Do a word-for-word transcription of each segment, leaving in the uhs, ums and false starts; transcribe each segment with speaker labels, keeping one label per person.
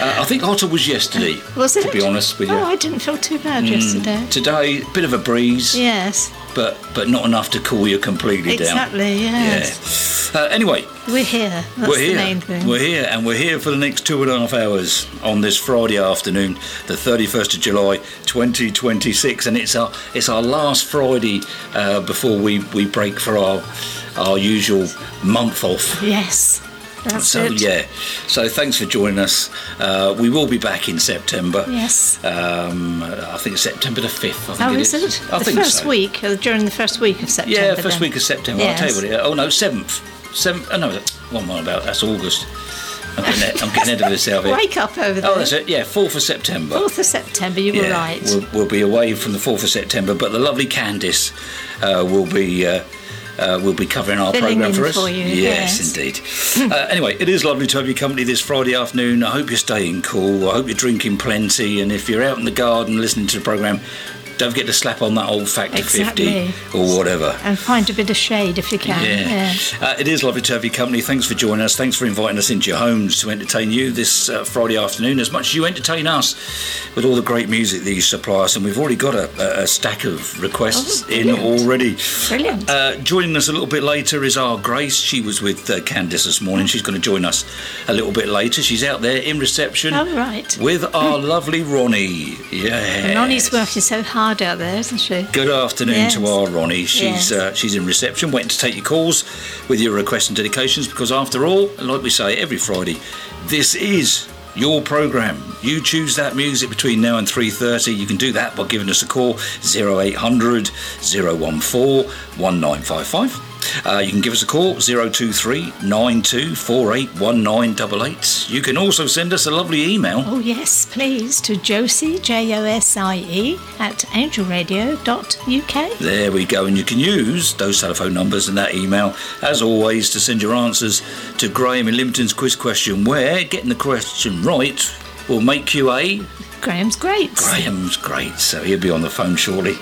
Speaker 1: Uh, I think hotter was yesterday.
Speaker 2: Was it?
Speaker 1: To be honest with you.
Speaker 2: Oh, I didn't feel too bad mm, yesterday.
Speaker 1: Today, a bit of a breeze.
Speaker 2: Yes.
Speaker 1: But but not enough to cool you completely
Speaker 2: exactly,
Speaker 1: down.
Speaker 2: Yes.
Speaker 1: Yeah. Uh, anyway.
Speaker 2: We're here. That's
Speaker 1: we're here.
Speaker 2: the main thing.
Speaker 1: We're here, and we're here for the next two and a half hours on this Friday afternoon, the thirty-first of July, twenty twenty-six, and it's our it's our last Friday uh, before we, we break for our our usual month off.
Speaker 2: Yes. That's
Speaker 1: so
Speaker 2: it.
Speaker 1: yeah, so thanks for joining us. Uh, we will be back in September.
Speaker 2: Yes.
Speaker 1: Um, I think it's September the fifth. I think
Speaker 2: oh,
Speaker 1: it
Speaker 2: is
Speaker 1: is.
Speaker 2: it?
Speaker 1: I
Speaker 2: the
Speaker 1: think
Speaker 2: first
Speaker 1: so.
Speaker 2: week uh, during the first week of September.
Speaker 1: Yeah, first
Speaker 2: then.
Speaker 1: week of September.
Speaker 2: Yes.
Speaker 1: I'll tell you what. It, oh no, seventh. Seventh. Oh no, what am I about? That's August. I'm getting, I'm getting ahead of myself here.
Speaker 2: Wake up over there.
Speaker 1: Oh, that's it. Yeah, fourth of September.
Speaker 2: Fourth of September. You
Speaker 1: yeah,
Speaker 2: were right.
Speaker 1: We'll, we'll be away from the fourth of September, but the lovely Candice uh, will be. Uh, Uh, we'll be covering our
Speaker 2: Filling
Speaker 1: programme for us.
Speaker 2: For you,
Speaker 1: yes,
Speaker 2: yes,
Speaker 1: indeed. uh, anyway, it is lovely to have your company this Friday afternoon. I hope you're staying cool. I hope you're drinking plenty. And if you're out in the garden listening to the programme, don't forget to slap on that old Factor
Speaker 2: exactly.
Speaker 1: fifty or whatever.
Speaker 2: And find a bit of shade if you can.
Speaker 1: Yeah.
Speaker 2: yeah.
Speaker 1: Uh, it is lovely to have your company. Thanks for joining us. Thanks for inviting us into your homes to entertain you this uh, Friday afternoon as much as you entertain us with all the great music that you supply us. And we've already got a, a stack of requests
Speaker 2: oh,
Speaker 1: in already.
Speaker 2: Brilliant.
Speaker 1: Uh, joining us a little bit later is our Grace. She was with uh, Candice this morning. She's going to join us a little bit later. She's out there in reception
Speaker 2: oh, right.
Speaker 1: with our lovely Ronnie. Yeah.
Speaker 2: Ronnie's working so hard out there, isn't she?
Speaker 1: Good afternoon
Speaker 2: yes.
Speaker 1: to our Ronnie. She's
Speaker 2: yes.
Speaker 1: uh, she's in reception, waiting to take your calls with your requests and dedications, because after all, like we say every Friday, this is your programme. You choose that music between now and three thirty. You can do that by giving us a call, oh eight hundred, oh one four, one nine five five. Uh, you can give us a call, oh two three, nine two four eight, one nine eight eight. You can also send us a lovely email.
Speaker 2: Oh, yes, please, to Josie, J O S I E, at angel radio dot U K.
Speaker 1: There we go, and you can use those telephone numbers and that email, as always, to send your answers to Graham in Limpton's quiz question, where getting the question right will make you a...
Speaker 2: Graham's great.
Speaker 1: Graham's great, so he'll be on the phone shortly.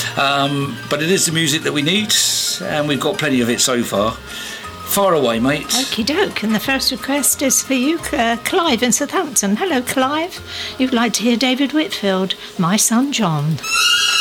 Speaker 1: Um, but it is the music that we need, and we've got plenty of it so far. Far away, mate.
Speaker 2: Okie doke. And the first request is for you, uh, Clive in Southampton. Hello, Clive. You'd like to hear David Whitfield, My Son John.